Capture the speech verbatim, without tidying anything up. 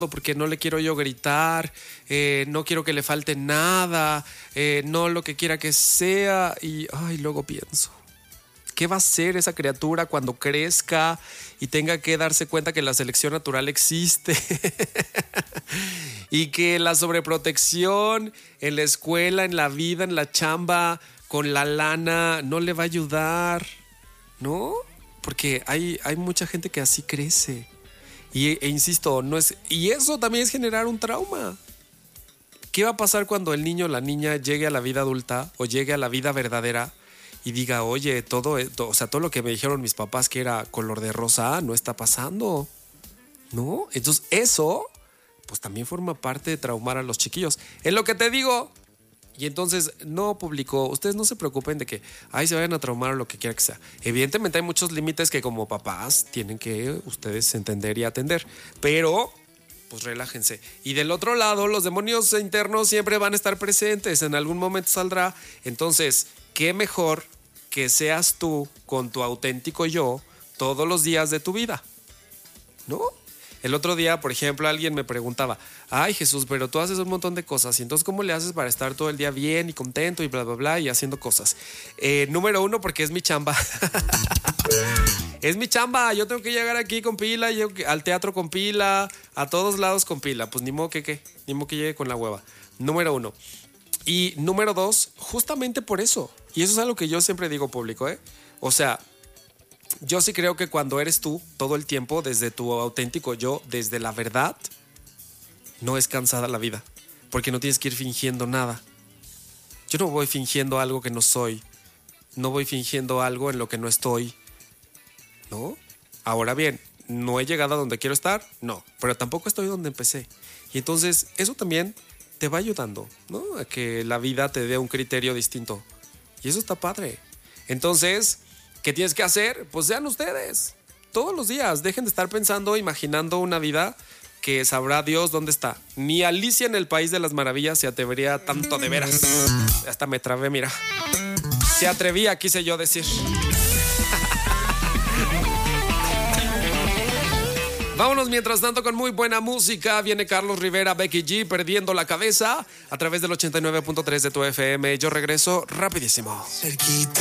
porque no le quiero yo gritar, eh, no quiero que le falte nada, eh, no lo que quiera que sea. Y ay, luego pienso, ¿qué va a hacer esa criatura cuando crezca y tenga que darse cuenta que la selección natural existe? Y que la sobreprotección en la escuela, en la vida, en la chamba, con la lana, no le va a ayudar, ¿no? Porque hay, hay mucha gente que así crece. Y, e insisto, no es, y eso también es generar un trauma. ¿Qué va a pasar cuando el niño o la niña llegue a la vida adulta o llegue a la vida verdadera y diga, oye, todo, o sea, todo lo que me dijeron mis papás que era color de rosa no está pasando, ¿no? Entonces eso, pues también forma parte de traumar a los chiquillos. Es lo que te digo. Y entonces no publicó. Ustedes no se preocupen de que ay, se vayan a traumar o lo que quiera que sea. Evidentemente hay muchos límites que como papás tienen que ustedes entender y atender. Pero pues relájense. Y del otro lado, los demonios internos siempre van a estar presentes. En algún momento saldrá. Entonces, qué mejor que seas tú con tu auténtico yo todos los días de tu vida, ¿no? El otro día, por ejemplo, alguien me preguntaba, ay Jesús, pero tú haces un montón de cosas, y entonces ¿cómo le haces para estar todo el día bien y contento y bla, bla, bla, y haciendo cosas? Eh, número uno, porque es mi chamba. Es mi chamba, yo tengo que llegar aquí con pila, yo, al teatro con pila, a todos lados con pila, pues ni modo que qué, ni modo que llegue con la hueva. Número uno. Y número dos, justamente por eso, y eso es algo que yo siempre digo público, ¿eh? O sea, yo sí creo que cuando eres tú todo el tiempo, desde tu auténtico yo, desde la verdad, no es cansada la vida, porque no tienes que ir fingiendo nada. Yo no voy fingiendo algo que no soy, no voy fingiendo algo en lo que no estoy, ¿no? Ahora bien, ¿no he llegado a donde quiero estar? No, pero tampoco estoy donde empecé. Y entonces eso también te va ayudando, ¿no? A que la vida te dé un criterio distinto. Y eso está padre. Entonces, ¿qué tienes que hacer? Pues sean ustedes. Todos los días. Dejen de estar pensando, imaginando una vida que sabrá Dios dónde está. Ni Alicia en el País de las Maravillas se atrevería tanto de veras. Hasta me trabé, mira. Se atrevía, quise yo decir. Vámonos mientras tanto con muy buena música. Viene Carlos Rivera, Becky G, Perdiendo la Cabeza a través del ochenta y nueve punto tres de tu F M. Yo regreso rapidísimo. Cerquita.